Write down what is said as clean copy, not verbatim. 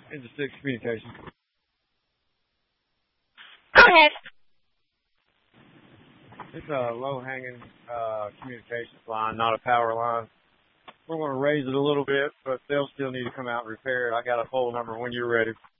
into six communication. Go ahead. It's a low-hanging communications line, not a power line. We're going to raise it a little bit, but they'll still need to come out and repair it. I got a phone number when you're ready.